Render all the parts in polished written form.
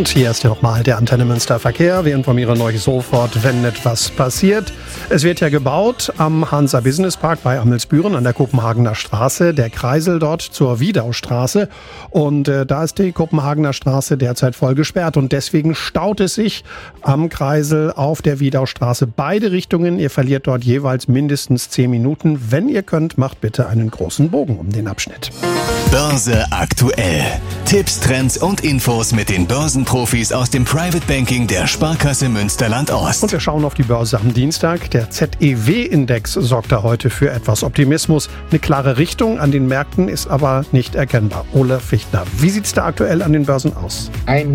Und hier ist ja nochmal der Antenne Münster Verkehr. Wir informieren euch sofort, wenn etwas passiert. Es wird ja gebaut am Hansa Business Park bei Amelsbüren an der Kopenhagener Straße. Der Kreisel dort zur Wiedaustraße. Und da ist die Kopenhagener Straße derzeit voll gesperrt. Und deswegen staut es sich am Kreisel auf der Wiedaustraße beide Richtungen. Ihr verliert dort jeweils mindestens 10 Minuten. Wenn ihr könnt, macht bitte einen großen Bogen um den Abschnitt. Börse aktuell. Tipps, Trends und Infos mit den Börsenprofis aus dem Private Banking der Sparkasse Münsterland-Ost. Und wir schauen auf die Börse am Dienstag. Der ZEW-Index sorgt da heute für etwas Optimismus. Eine klare Richtung an den Märkten ist aber nicht erkennbar. Olaf Fichtner, wie sieht es da aktuell an den Börsen aus?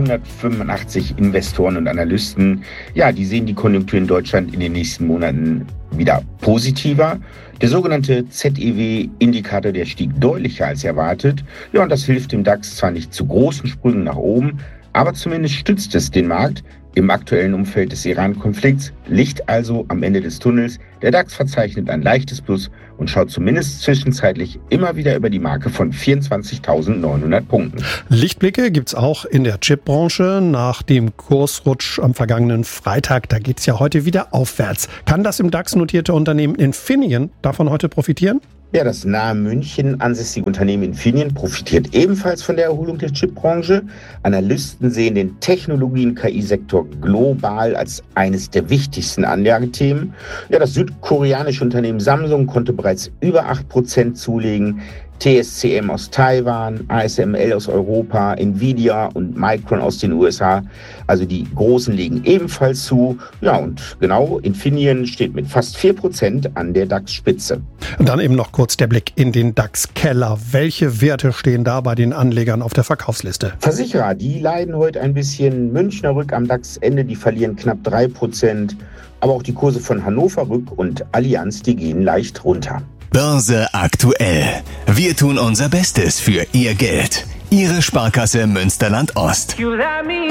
185 Investoren und Analysten, ja, die sehen die Konjunktur in Deutschland in den nächsten Monaten wieder positiver. Der sogenannte ZEW-Indikator, der stieg deutlicher als erwartet. Ja, und das hilft dem DAX zwar nicht zu großen Sprüngen nach oben, aber zumindest stützt es den Markt im aktuellen Umfeld des Iran-Konflikts. Licht also am Ende des Tunnels. Der DAX verzeichnet ein leichtes Plus und schaut zumindest zwischenzeitlich immer wieder über die Marke von 24.900 Punkten. Lichtblicke gibt's auch in der Chipbranche. Nach dem Kursrutsch am vergangenen Freitag, da geht's ja heute wieder aufwärts. Kann das im DAX notierte Unternehmen Infineon davon heute profitieren? Ja, das nahe München ansässige Unternehmen Infineon profitiert ebenfalls von der Erholung der Chipbranche. Analysten sehen den Technologien-KI-Sektor global als eines der wichtigsten Anlagethemen. Ja, das südkoreanische Unternehmen Samsung konnte bereits über 8% zulegen. TSCM aus Taiwan, ASML aus Europa, Nvidia und Micron aus den USA. Also die Großen legen ebenfalls zu. Ja, und genau, Infineon steht mit fast 4% an der DAX-Spitze. Und dann eben noch kurz der Blick in den DAX-Keller. Welche Werte stehen da bei den Anlegern auf der Verkaufsliste? Versicherer, die leiden heute ein bisschen. Münchner Rück am DAX-Ende, die verlieren knapp 3%. Aber auch die Kurse von Hannover Rück und Allianz, die gehen leicht runter. Börse aktuell. Wir tun unser Bestes für Ihr Geld. Ihre Sparkasse Münsterland-Ost.